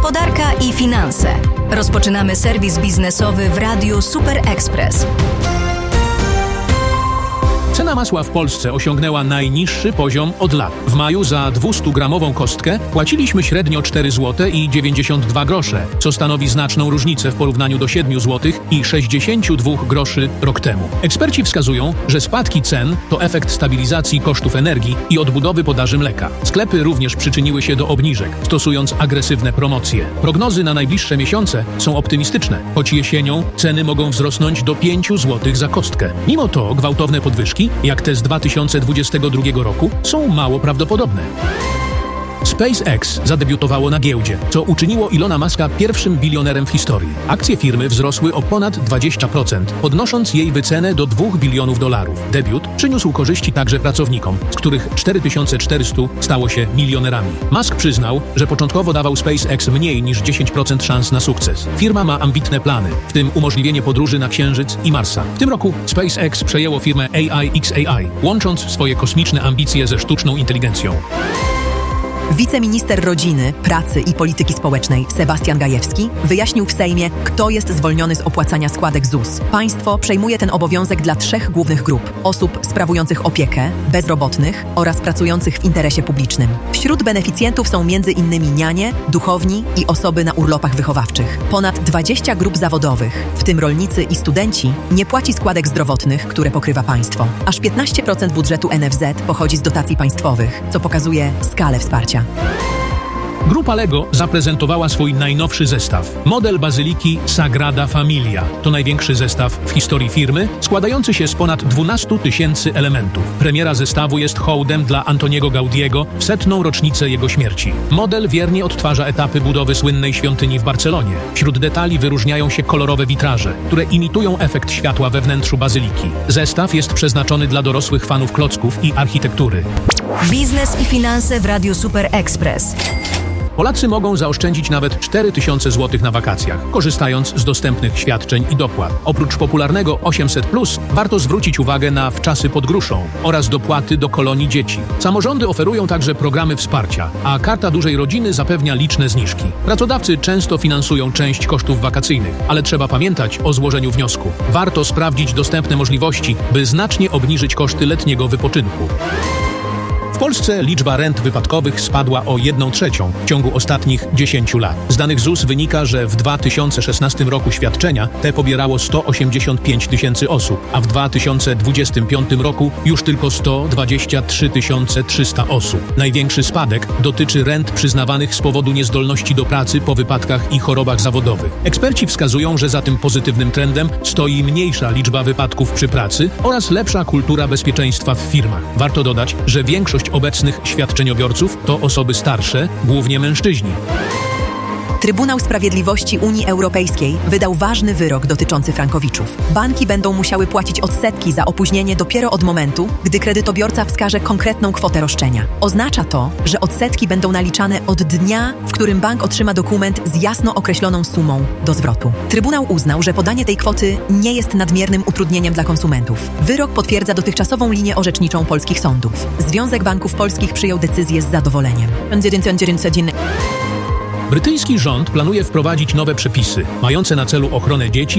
Gospodarka i finanse. Rozpoczynamy serwis biznesowy w Radiu Super Express. Cena masła w Polsce osiągnęła najniższy poziom od lat. W maju za 200-gramową kostkę płaciliśmy średnio 4 zł i 92 grosze, co stanowi znaczną różnicę w porównaniu do 7 zł i 62 groszy rok temu. Eksperci wskazują, że spadki cen to efekt stabilizacji kosztów energii i odbudowy podaży mleka. Sklepy również przyczyniły się do obniżek, stosując agresywne promocje. Prognozy na najbliższe miesiące są optymistyczne, choć jesienią ceny mogą wzrosnąć do 5 zł za kostkę. Mimo to gwałtowne podwyżki, jak te z 2022 roku, są mało prawdopodobne. SpaceX zadebiutowało na giełdzie, co uczyniło Ilona Muska pierwszym bilionerem w historii. Akcje firmy wzrosły o ponad 20%, podnosząc jej wycenę do $2 bilionów. Debiut przyniósł korzyści także pracownikom, z których 4400 stało się milionerami. Musk przyznał, że początkowo dawał SpaceX mniej niż 10% szans na sukces. Firma ma ambitne plany, w tym umożliwienie podróży na Księżyc i Marsa. W tym roku SpaceX przejęło firmę AIXAI, łącząc swoje kosmiczne ambicje ze sztuczną inteligencją. Wiceminister Rodziny, Pracy i Polityki Społecznej Sebastian Gajewski wyjaśnił w Sejmie, kto jest zwolniony z opłacania składek ZUS. Państwo przejmuje ten obowiązek dla 3 głównych grup: osób sprawujących opiekę, bezrobotnych oraz pracujących w interesie publicznym. Wśród beneficjentów są m.in. nianie, duchowni i osoby na urlopach wychowawczych. Ponad 20 grup zawodowych, w tym rolnicy i studenci, nie płaci składek zdrowotnych, które pokrywa państwo. Aż 15% budżetu NFZ pochodzi z dotacji państwowych, co pokazuje skalę wsparcia. Grupa LEGO zaprezentowała swój najnowszy zestaw. Model bazyliki Sagrada Familia. To największy zestaw w historii firmy, składający się z ponad 12 000 elementów. Premiera zestawu jest hołdem dla Antoniego Gaudiego w 100. rocznicę jego śmierci. Model wiernie odtwarza etapy budowy słynnej świątyni w Barcelonie. Wśród detali wyróżniają się kolorowe witraże, które imitują efekt światła we wnętrzu bazyliki. Zestaw jest przeznaczony dla dorosłych fanów klocków i architektury. Biznes i finanse w Radiu Super Express. Polacy mogą zaoszczędzić nawet 4000 zł na wakacjach, korzystając z dostępnych świadczeń i dopłat. Oprócz popularnego 800+, warto zwrócić uwagę na wczasy pod gruszą oraz dopłaty do kolonii dzieci. Samorządy oferują także programy wsparcia, a Karta Dużej Rodziny zapewnia liczne zniżki. Pracodawcy często finansują część kosztów wakacyjnych, ale trzeba pamiętać o złożeniu wniosku. Warto sprawdzić dostępne możliwości, by znacznie obniżyć koszty letniego wypoczynku. W Polsce liczba rent wypadkowych spadła o 1/3 w ciągu ostatnich 10 lat. Z danych ZUS wynika, że w 2016 roku świadczenia te pobierało 185 000 osób, a w 2025 roku już tylko 123 300 osób. Największy spadek dotyczy rent przyznawanych z powodu niezdolności do pracy po wypadkach i chorobach zawodowych. Eksperci wskazują, że za tym pozytywnym trendem stoi mniejsza liczba wypadków przy pracy oraz lepsza kultura bezpieczeństwa w firmach. Warto dodać, że większość obecnych świadczeniobiorców to osoby starsze, głównie mężczyźni. Trybunał Sprawiedliwości Unii Europejskiej wydał ważny wyrok dotyczący frankowiczów. Banki będą musiały płacić odsetki za opóźnienie dopiero od momentu, gdy kredytobiorca wskaże konkretną kwotę roszczenia. Oznacza to, że odsetki będą naliczane od dnia, w którym bank otrzyma dokument z jasno określoną sumą do zwrotu. Trybunał uznał, że podanie tej kwoty nie jest nadmiernym utrudnieniem dla konsumentów. Wyrok potwierdza dotychczasową linię orzeczniczą polskich sądów. Związek Banków Polskich przyjął decyzję z zadowoleniem. Brytyjski rząd planuje wprowadzić nowe przepisy, mające na celu ochronę dzieci